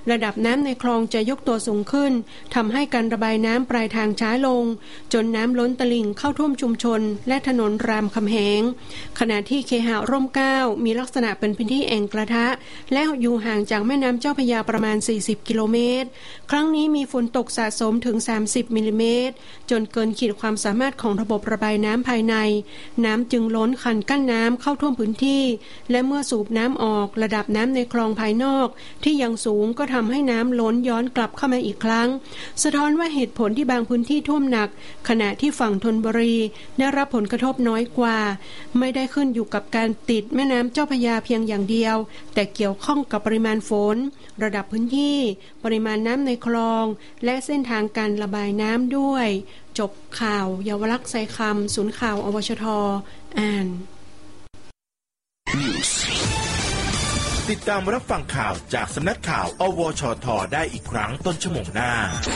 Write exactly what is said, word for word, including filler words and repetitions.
ระดับน้ำในคลองจะยกตัวสูงขึ้นทำให้การระบายน้ำปลายทางช้าลงจนน้ำล้นตลิ่งเข้าท่วมชุมชนและถนนรามคำแหงขณะที่เคหะร่มเกล้ามีลักษณะเป็นพื้นที่แอ่งกระทะและอยู่ห่างจากแม่น้ำเจ้าพระยาประมาณสี่สิบกิโลเมตรครั้งนี้มีฝนตกสะสมถึงสามสิบมิลลิเมตรจนเกินขีดความสามารถของระบบระบายน้ำภายในน้ำจึงล้นคันกั้นน้ำเข้าท่วมพื้นที่และเมื่อสูบน้ำออกระดับน้ำในคลองภายนอกที่ยังสูงก็ทำให้น้ำล้นย้อนกลับเข้ามาอีกครั้งสะท้อนว่าเหตุผลที่บางพื้นที่ท่วมหนักขณะที่ฝั่งธนบุรีได้รับผลกระทบน้อยกว่าไม่ได้ขึ้นอยู่กับการติดแม่น้ำเจ้าพระยาเพียงอย่างเดียวแต่เกี่ยวข้องกับปริมาณฝนระดับพื้นที่ปริมาณน้ำในคลองและเส้นทางการระบายน้ำด้วยจบข่าวเยาวลักษณ์ไซคำศูนย์ข่าวอวชท.อ่านติดตามรับฟังข่าวจากสำนักข่าวอวชท.ได้อีกครั้งต้นชั่วโมงหน้า